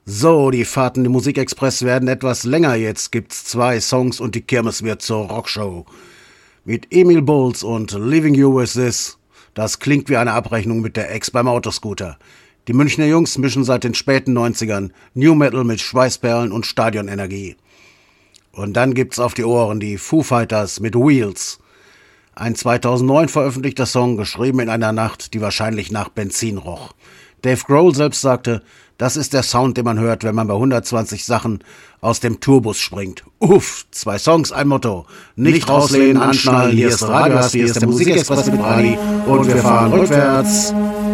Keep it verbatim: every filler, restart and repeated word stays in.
So, die Fahrten im Musikexpress werden etwas länger. Jetzt gibt's zwei Songs und die Kirmes wird zur Rockshow. Mit Emil Bulls und Leaving You With This. Das klingt wie eine Abrechnung mit der Ex beim Autoscooter. Die Münchner Jungs mischen seit den späten neunzigern New Metal mit Schweißperlen und Stadionenergie. Und dann gibt's auf die Ohren die Foo Fighters mit Wheels. Ein zweitausendneun veröffentlichter Song, geschrieben in einer Nacht, die wahrscheinlich nach Benzin roch. Dave Grohl selbst sagte, das ist der Sound, den man hört, wenn man bei hundertzwanzig Sachen aus dem Tourbus springt. Uff, zwei Songs, ein Motto. Nicht, Nicht rauslehnen, anschnallen, hier ist Radio, hier ist der Musikexpress mit Radi und wir fahren rückwärts.